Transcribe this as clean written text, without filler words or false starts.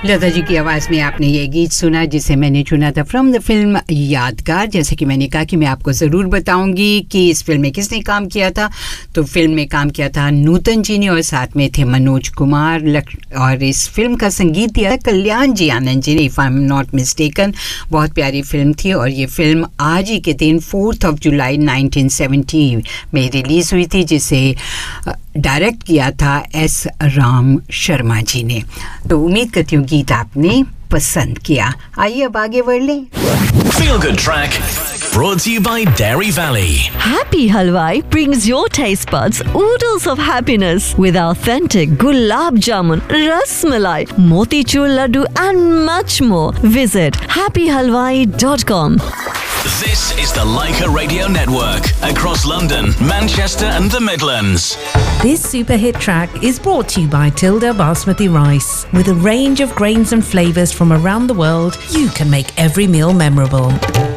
लता जी की आवाज़ में आपने ये गीत सुना जिसे मैंने चुना था फ्रॉम द फिल्म यादगार। जैसे कि मैंने कहा कि मैं आपको ज़रूर बताऊंगी कि इस फिल्म में किसने काम किया था। तो फिल्म में काम किया था नूतन जी ने और साथ में थे मनोज कुमार और इस फिल्म का संगीत दिया कल्याण जी आनंद जी ने, if I am not mistaken. बहुत प्यारी फिल्म थी और ये फिल्म आज ही के दिन 4 जुलाई 1970 में रिलीज़ हुई थी, जिसे डायरेक्ट किया था एस राम शर्मा जी ने। तो उम्मीद करती हूँ गीत आपने पसंद किया। आइए अब आगे बढ़ लें। Feel Good Track brought to you by Dairy Valley. Happy Halwai brings your taste buds oodles of happiness with authentic gulab jamun, ras malai, motichur laddu and much more. Visit happyhalwai.com. This is the Leica Radio Network across London, Manchester and the Midlands. This super hit track is brought to you by Tilda Basmati Rice. With a range of grains and flavours from around the world, you can make every meal memorable.